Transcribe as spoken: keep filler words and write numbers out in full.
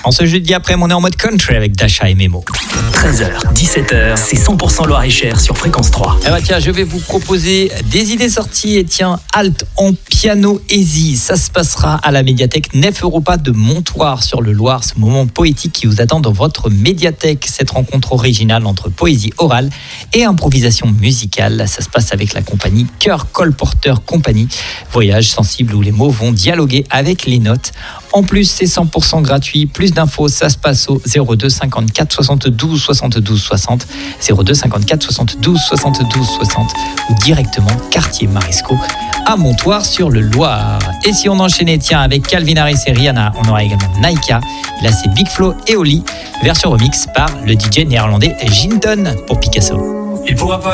En ce jeudi après, on est en mode country avec Dasha et Memo. treize heures, dix-sept heures, c'est cent pour cent Loir-et-Cher sur Fréquence trois. Eh bah tiens, je vais vous proposer des idées sorties. Et tiens, Alt en piano easy. Ça se passera à la médiathèque Nef Europa de Montoire sur le Loir. Ce moment poétique qui vous attend dans votre médiathèque. Cette rencontre originale entre poésie orale et improvisation musicale. Ça se passe avec la compagnie Cœur Colporteur Compagnie. Voyage sensible où les mots vont dialoguer avec les notes. En plus, c'est cent pour cent gratuit. Plus d'infos, ça se passe au zéro deux cinquante-quatre soixante-douze soixante-douze soixante, zéro deux cinquante-quatre soixante-douze soixante-douze soixante ou directement quartier Marisco à Montoire sur le Loir. Et si on enchaînait, tiens, avec Calvin Harris et Rihanna, on aura également Naika. Là, c'est Big Flo et Oli, version remix par le D J néerlandais Jinton pour Picasso. Il pourra pas